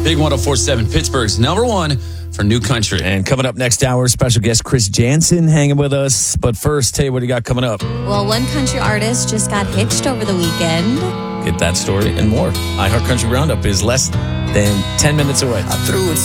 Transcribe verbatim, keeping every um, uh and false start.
Big one oh four point seven, Pittsburgh's number one for New Country. And coming up next hour, special guest Chris Jansen hanging with us. But first, Tay, what do you got coming up? Well, one country artist just got hitched over the weekend. Get that story and more. iHeart Country Roundup is less than ten minutes away. I threw it